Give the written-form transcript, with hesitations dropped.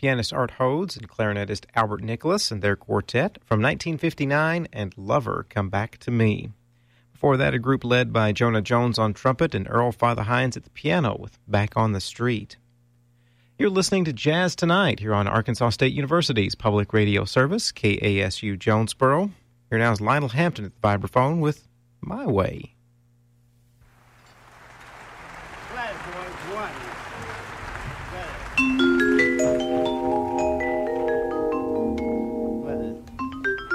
pianist Art Hodes and clarinetist Albert Nicholas and their quartet from 1959 and Lover, Come Back to Me. Before that, a group led by Jonah Jones on trumpet and Earl Father Hines at the piano with Back on the Street. You're listening to Jazz Tonight here on Arkansas State University's public radio service, KASU Jonesboro. Here now is Lionel Hampton at the vibraphone with My Way. One.